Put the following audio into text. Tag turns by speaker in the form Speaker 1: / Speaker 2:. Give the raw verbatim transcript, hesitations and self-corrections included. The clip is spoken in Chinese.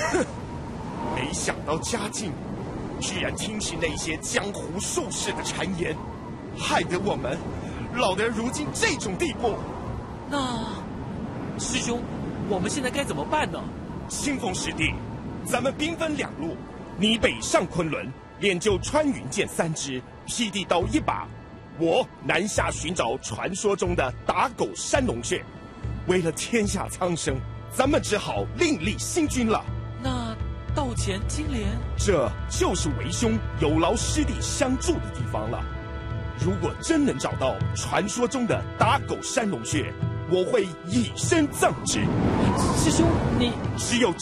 Speaker 1: 哼，没想到嘉靖居然听信那些江湖术士的谗言，害得我们老得如今这种地步。
Speaker 2: 那师兄，我们现在该怎么办呢？
Speaker 1: 清风师弟，咱们兵分两路，你北上昆仑，练就穿云箭三支，霹雳刀一把；我南下寻找传说中的打狗山龙穴。为了天下苍生，咱们只好另立新军了。
Speaker 2: 那道前金莲，
Speaker 1: 这就是为兄有劳师弟相助的地方了。如果真能找到传说中的打狗山龙穴，我会以身葬之。
Speaker 2: 师兄，你
Speaker 1: 只有